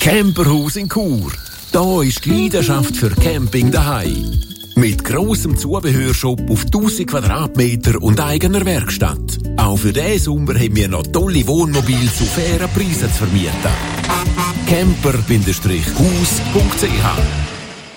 Camperhaus in Chur. Da ist die Leidenschaft für Camping daheim. Mit grossem Zubehörshop auf 1000 Quadratmeter und eigener Werkstatt. Auch für diesen Sommer haben wir noch tolle Wohnmobile zu fairen Preisen zu vermieten. Camper-Haus.ch